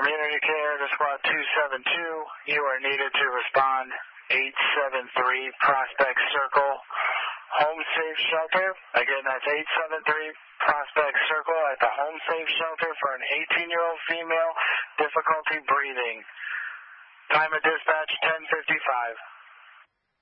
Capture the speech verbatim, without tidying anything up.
Community Care to Squad two seven two, you are needed to respond eight seven three Prospect Circle, Home Safe Shelter. Again, that's eight seven three Prospect Circle at the Home Safe Shelter for an eighteen-year-old female, difficulty breathing. Time of dispatch ten fifty-five.